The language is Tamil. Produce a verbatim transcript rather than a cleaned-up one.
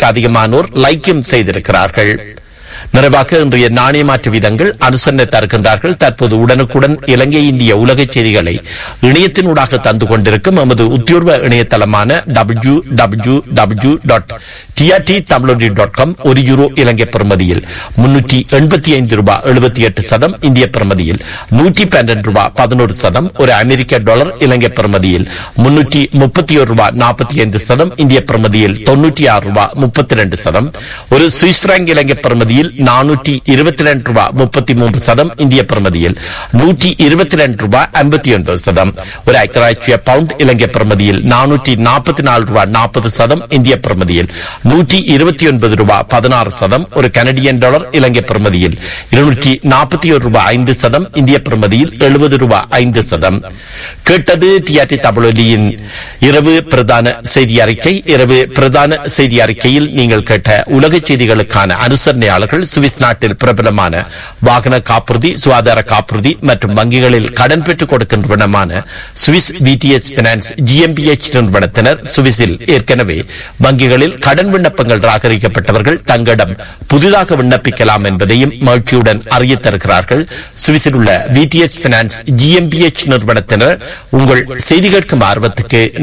லட்சத்திற்கு அதிகமானோர் லைக்கும் செய்திருக்கிறார்கள். நிறைவாக இன்றைய நாணய மாற்று வீதங்கள் அனுசரணை தருகின்றார்கள். தற்போது உடனுக்குடன் இலங்கை இந்திய உலக செய்திகளை இணையத்தினூடாக தந்து கொண்டிருக்கும் நமது உத்தியோர்வ இணையதளமான W W W dot TRT தமிழொலி டாட் காம் ஒரு யூரோ இலங்கை பெறுமதியில் முன்னூற்றி எண்பத்தி ஐந்து ரூபாய் எழுபத்தி எட்டு சதம், இந்திய பெறுமதியில் நூற்றி பன்னிரண்டு ரூபாய் பதினோரு சதம், ஒரு அமெரிக்க டாலர் இலங்கை பெறுமதியில் முன்னூற்றி முப்பத்தி ஒரு ரூபாய் நாற்பத்தி ஐந்து சதம், இந்திய பெறுமதியில் தொன்னூற்றி ஆறு ரூபாய் முப்பத்தி இரண்டு சதம், ஒரு சுவிஸ் பிராங்க் இலங்கை பெறுமதியில் நானூற்றி இருபத்தி இரண்டு ரூபாய் முப்பத்தி மூன்று சதம், இந்திய பெறுமதியில் நூற்றி இருபத்தி இரண்டு ரூபாய் ஐம்பத்தி ஒன்பது சதம், ஒரு ஐக்கிய பவுண்ட் இலங்கை பெறுமதியில் நானூற்றி நாற்பத்தி நாலு ரூபாய் நாற்பது சதம், இந்திய பெறுமதியில் நூற்றி இருபத்தி ஒன்பது ரூபாய் பதினாறு சதம், ஒரு கனடியன் டாலர் இலங்கை பெறுமதியில் இருநூற்றி நாற்பத்தி ஒரு ரூபாய் ஐந்து சதம், இந்திய பெறுமதியில் எழுபது ரூபாய் ஐந்து சதம். கேட்டது டிஆர்டி தமிழொலியின் இரவு பிரதான செய்தி அறிக்கை. இரவு பிரதான செய்தி அறிக்கையில் நீங்கள் கேட்ட உலக செய்திகளுக்கான அனுசரணையாளர்கள் சுவிஸ் நாட்டில் பிரபலமான வாகன காப்புறுதி, சுகாதார காப்புறுதி மற்றும் வங்கிகளில் கடன் பெற்றுக் கொடுக்கின்றனமான சுவிஸ் விடிஎஸ் பினான்ஸ் ஜிஎம்பிஎச் நிறுவனத்தினர். சுவிஸில் ஏற்கனவே வங்கிகளில் கடன் விண்ணப்பங்கள் ராகரிக்கப்பட்டவர்கள் தங்களிடம் புதிதாக விண்ணப்பிக்கலாம் என்பதையும் மகிழ்ச்சியுடன் அறிய தருகிறார்கள். சுவிஸில் உள்ள விடிஎஸ் பினான்ஸ் ஜிஎம்பிஎச் நிறுவனத்தினர் உங்கள் செய்தி கேட்கும் ஆர்வத்துக்கு